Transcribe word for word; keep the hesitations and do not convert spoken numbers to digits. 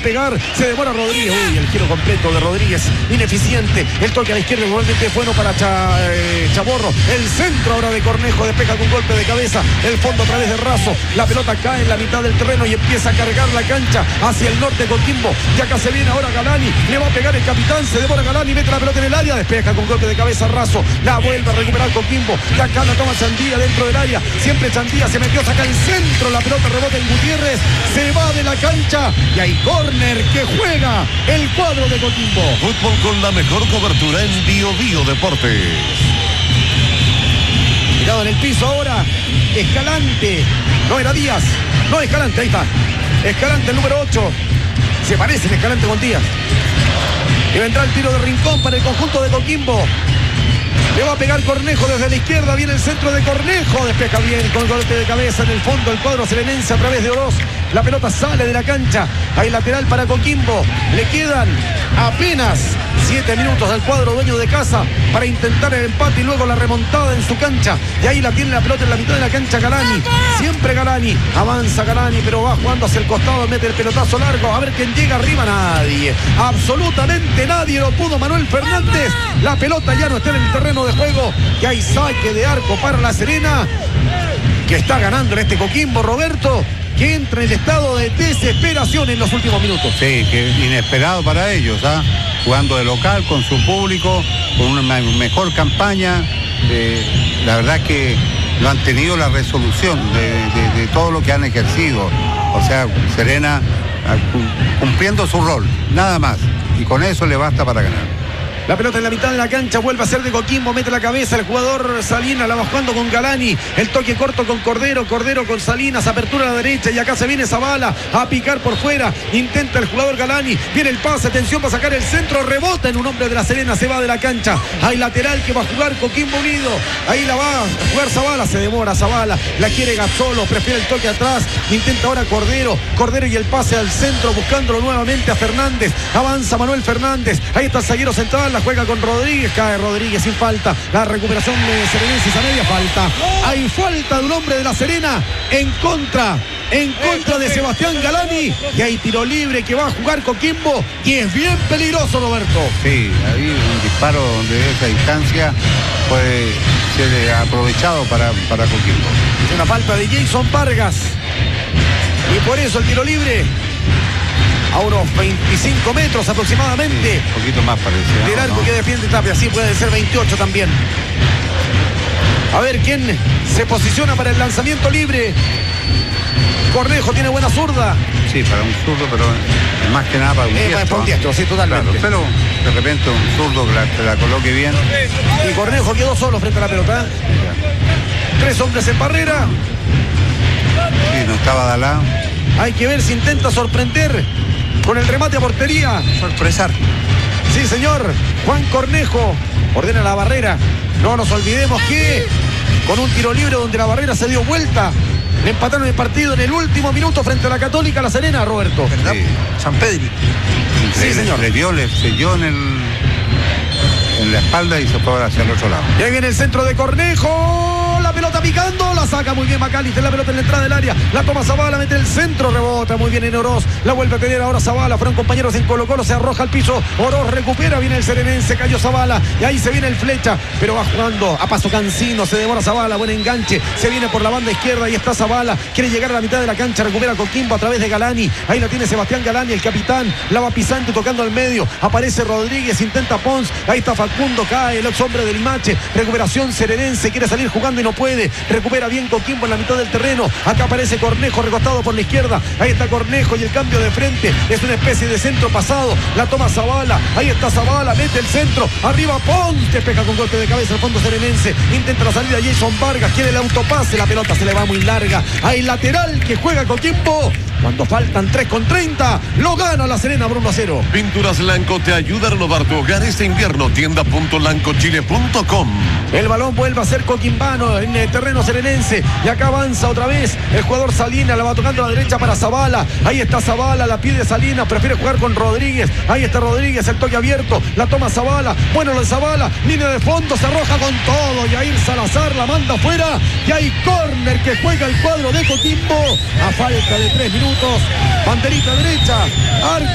pegar, se demora Rodríguez. Uy, el giro completo de Rodríguez, ineficiente. El toque a la izquierda igualmente es bueno para Cha, eh, Chaborro. El centro ahora de Cornejo, despeja con golpe de cabeza. El fondo a través de Razo. La pelota cae en la mitad del terreno y empieza a cargar la cancha hacia el norte Coquimbo. Y acá se viene ahora Galani. Le va a pegar el capitán, se demora Galani, mete la pelota en el área, despeja con golpe de cabeza Razo. La vuelve a recuperar Coquimbo. Y acá la toma Chandía dentro del área. Siempre Chandía se metió, saca el centro. La pelota rebota en Gutiérrez. Se va de la cancha. Y hay córner que juega el cuadro de Coquimbo. Fútbol con la mejor cobertura en Bio Bio Deportes. Tirado en el piso ahora. Escalante. No era Díaz. No, Escalante, ahí está. Escalante, el número ocho. Se parece el Escalante con Díaz. Y vendrá el tiro de Rincón para el conjunto de Coquimbo. Le va a pegar Cornejo desde la izquierda. Viene el centro de Cornejo. Despeja bien con golpe de cabeza en el fondo el cuadro serenense a través de Oroz. La pelota sale de la cancha. Hay lateral para Coquimbo. Le quedan apenas siete minutos al cuadro dueño de casa para intentar el empate y luego la remontada en su cancha. Y ahí la tiene la pelota en la mitad de la cancha Galani. Siempre Galani. Avanza Galani, pero va jugando hacia el costado. Mete el pelotazo largo. A ver quién llega arriba. Nadie. Absolutamente nadie lo pudo Manuel Fernández. La pelota ya no está en el terreno de juego. Y hay saque de arco para La Serena, que está ganando en este Coquimbo, Roberto, que entra en estado de desesperación en los últimos minutos. Sí, que inesperado para ellos, ¿ah? Jugando de local con su público, con una mejor campaña. Eh, la verdad que no han tenido la resolución de, de, de todo lo que han ejercido. O sea, Serena cumpliendo su rol, nada más. Y con eso le basta para ganar. La pelota en la mitad de la cancha, vuelve a ser de Coquimbo, mete la cabeza el jugador Salinas, la va jugando con Galani, el toque corto con Cordero, Cordero con Salinas, apertura a la derecha y acá se viene Zavala a picar por fuera, intenta el jugador Galani, viene el pase, atención para sacar el centro, rebota en un hombre de La Serena, se va de la cancha, hay lateral que va a jugar Coquimbo Unido, ahí la va a jugar Zavala, se demora Zavala, la quiere Gazzolo, prefiere el toque atrás, intenta ahora Cordero, Cordero y el pase al centro, buscándolo nuevamente a Fernández, avanza Manuel Fernández, ahí está el zaguero central, la juega con Rodríguez, cae Rodríguez sin falta, la recuperación de Serenenses a media falta, hay falta de un hombre de La Serena en contra, en contra de Sebastián Galani, y hay tiro libre que va a jugar Coquimbo y es bien peligroso, Roberto. Sí, ahí un disparo de esa distancia puede ser aprovechado para, para Coquimbo. Es una falta de Jason Vargas y por eso el tiro libre a unos veinticinco metros aproximadamente. Sí, un poquito más parece. Del arco, ¿no?, que defiende Tapia, sí puede ser veintiocho también. A ver quién se posiciona para el lanzamiento libre. Cornejo tiene buena zurda. Sí, para un zurdo, pero más que nada para un eh, diestro. Para un diestro, sí, totalmente. Claro, pero de repente un zurdo que la, que la coloque bien. Y Cornejo quedó solo frente a la pelota. Ya. Tres hombres en barrera. Sí, no estaba Dalá. Hay que ver si intenta sorprender con el remate a portería. Sorpresar. Sí, señor. Juan Cornejo ordena la barrera. No nos olvidemos que con un tiro libre donde la barrera se dio vuelta, le empataron el partido en el último minuto frente a la Católica La Serena, Roberto. ¿Verdad? Sí. San Pedri. Sí, señor. Le dio, le selló en, el, en la espalda y se fue hacia el otro lado. Y ahí viene el centro de Cornejo. La pelota picando, la saca muy bien Macalister, la pelota en la entrada del área, la toma Zavala, mete el centro, rebota muy bien en Oroz, la vuelve a tener ahora Zavala, fueron compañeros en Colo Colo, se arroja al piso, Oroz recupera, viene el serenense, cayó Zavala, y ahí se viene el Flecha, pero va jugando a paso cansino, se demora Zavala, buen enganche, se viene por la banda izquierda, y está Zavala, quiere llegar a la mitad de la cancha, recupera Coquimbo a través de Galani, ahí la tiene Sebastián Galani, el capitán, la va pisando, tocando al medio, aparece Rodríguez, intenta Pons, ahí está Facundo, cae el ex hombre del Limache, recuperación serenense, quiere salir jugando y no puede, recupera bien Coquimbo en la mitad del terreno, acá aparece Cornejo recostado por la izquierda, ahí está Cornejo y el cambio de frente es una especie de centro pasado, la toma Zavala, ahí está Zavala, mete el centro, arriba Pons, despeja con golpe de cabeza al fondo serenense, intenta la salida Jason Vargas, quiere el autopase, la pelota se le va muy larga, hay lateral que juega Coquimbo, cuando faltan tres con treinta, lo gana La Serena por uno a cero. Pinturas Lanco te ayuda a renovar tu hogar este invierno, tienda punto lanco chile punto com. El balón vuelve a ser coquimbano en el terreno serenense y acá avanza otra vez el jugador Salinas, la va tocando a la derecha para Zavala, ahí está Zavala, la pide Salinas, prefiere jugar con Rodríguez, ahí está Rodríguez, el toque abierto, la toma Zavala, bueno lo de Zavala, línea de fondo, se arroja con todo, Yair Salazar la manda afuera y hay córner que juega el cuadro de Coquimbo a falta de tres minutos, banderita derecha, arco